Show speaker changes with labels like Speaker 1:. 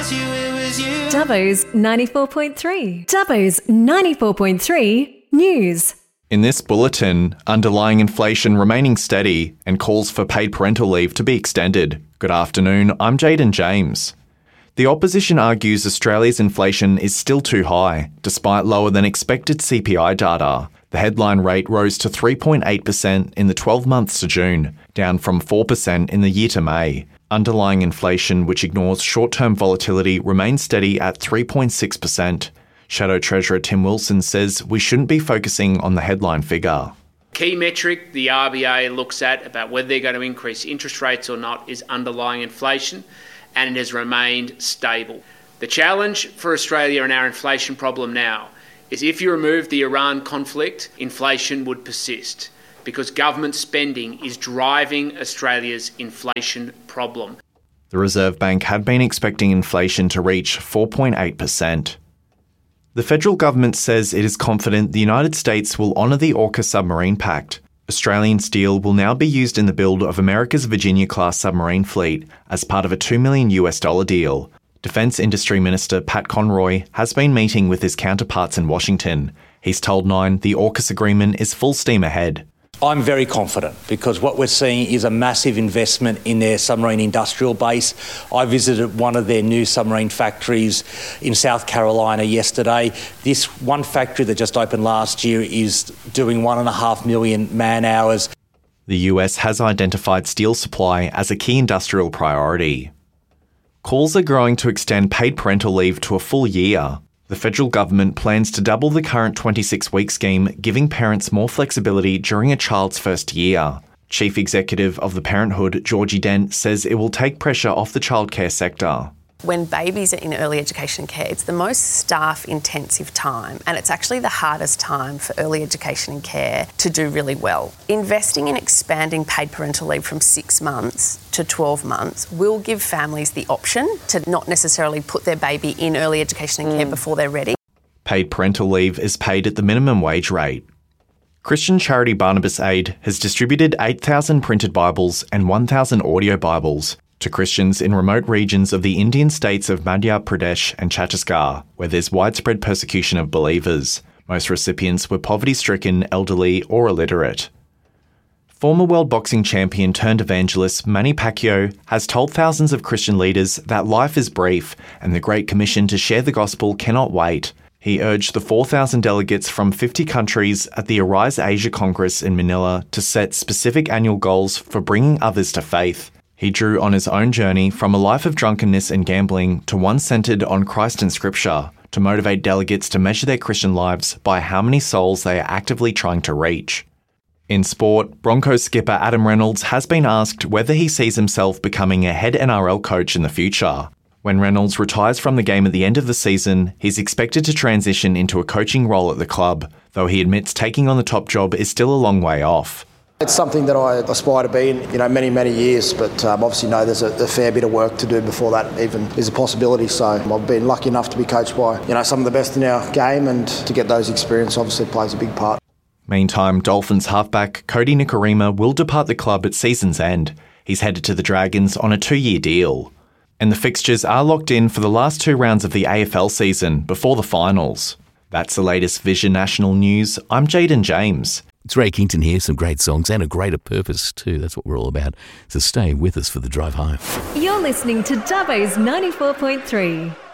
Speaker 1: Dubbo's 94.3. Dubbo's 94.3 News.
Speaker 2: In this bulletin, underlying inflation remaining steady and calls for paid parental leave to be extended. Good afternoon, I'm Jaden James. The opposition argues Australia's inflation is still too high, despite lower than expected CPI data. The headline rate rose to 3.8% in the 12 months to June, down from 4% in the year to May. Underlying inflation, which ignores short-term volatility, remains steady at 3.6%. Shadow Treasurer Tim Wilson says we shouldn't be focusing on the headline figure.
Speaker 3: Key metric the RBA looks at about whether they're going to increase interest rates or not is underlying inflation, and it has remained stable. The challenge for Australia and our inflation problem now is if you remove the Iran conflict, inflation would persist because government spending is driving Australia's inflation problem.
Speaker 2: The Reserve Bank had been expecting inflation to reach 4.8%. The federal government says it is confident the United States will honour the AUKUS submarine pact. Australian steel will now be used in the build of America's Virginia-class submarine fleet as part of a $2 million deal. Defence Industry Minister Pat Conroy has been meeting with his counterparts in Washington. He's told Nine the AUKUS agreement is full steam ahead.
Speaker 4: I'm very confident because what we're seeing is a massive investment in their submarine industrial base. I visited one of their new submarine factories in South Carolina yesterday. This one factory that just opened last year is doing 1.5 million man hours.
Speaker 2: The US has identified steel supply as a key industrial priority. Calls are growing to extend paid parental leave to a full year. The federal government plans to double the current 26-week scheme, giving parents more flexibility during a child's first year. Chief Executive of the Parenthood, Georgie Dent, says it will take pressure off the childcare sector.
Speaker 5: When babies are in early education care, it's the most staff-intensive time, and it's actually the hardest time for early education and care to do really well. Investing in expanding paid parental leave from 6 months to 12 months will give families the option to not necessarily put their baby in early education and care before they're ready.
Speaker 2: Paid parental leave is paid at the minimum wage rate. Christian charity Barnabas Aid has distributed 8,000 printed Bibles and 1,000 audio Bibles to Christians in remote regions of the Indian states of Madhya Pradesh and Chhattisgarh, where there's widespread persecution of believers. Most recipients were poverty-stricken, elderly or illiterate. Former world boxing champion turned evangelist Manny Pacquiao has told thousands of Christian leaders that life is brief and the Great Commission to share the gospel cannot wait. He urged the 4,000 delegates from 50 countries at the Arise Asia Congress in Manila to set specific annual goals for bringing others to faith. He drew on his own journey from a life of drunkenness and gambling to one centred on Christ and Scripture to motivate delegates to measure their Christian lives by how many souls they are actively trying to reach. In sport, Broncos skipper Adam Reynolds has been asked whether he sees himself becoming a head NRL coach in the future. When Reynolds retires from the game at the end of the season, he's expected to transition into a coaching role at the club, though he admits taking on the top job is still a long way off.
Speaker 6: It's something that I aspire to be in, many years, but obviously know there's a fair bit of work to do before that even is a possibility. So I've been lucky enough to be coached by, some of the best in our game, and to get those experience obviously plays a big part.
Speaker 2: Meantime, Dolphins halfback Cody Nikorima will depart the club at season's end. He's headed to the Dragons on a 2-year deal. And the fixtures are locked in for the last 2 rounds of the AFL season before the finals. That's the latest Vision National News. I'm Jaden James.
Speaker 7: It's Ray Kington here, some great songs and a greater purpose too. That's what we're all about. So stay with us for the drive home.
Speaker 1: You're listening to Dubbo's 94.3.